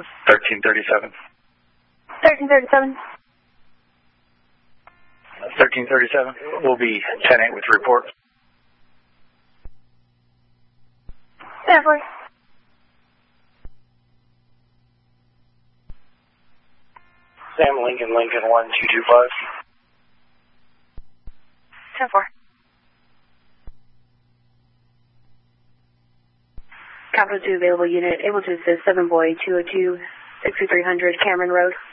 1337. 1337. 1337 will be 10-8 with report. Definitely. Sam Lincoln 1225. 10-4. Capital 2 available unit, able to assist 7 Boy 202, 6300 Cameron Road.